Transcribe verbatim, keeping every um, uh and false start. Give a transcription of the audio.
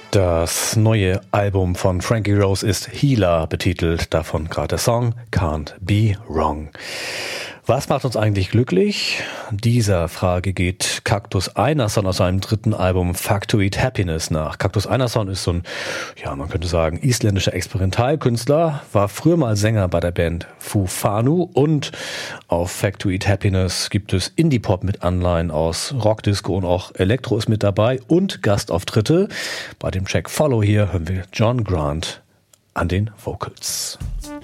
Das neue Album von Frankie Rose ist Healer betitelt, davon gerade der Song Can't Be Wrong. Was macht uns eigentlich glücklich? Dieser Frage geht Cactus Einarsson aus seinem dritten Album Fuck to Eat Happiness nach. Cactus Einarsson ist so ein, ja, man könnte sagen, isländischer Experimentalkünstler, war früher mal Sänger bei der Band Fufanu und auf Fuck to Eat Happiness gibt es Indie-Pop mit Anleihen aus Rockdisco und auch Elektro ist mit dabei und Gastauftritte. Bei dem Track Follow hier hören wir John Grant an den Vocals.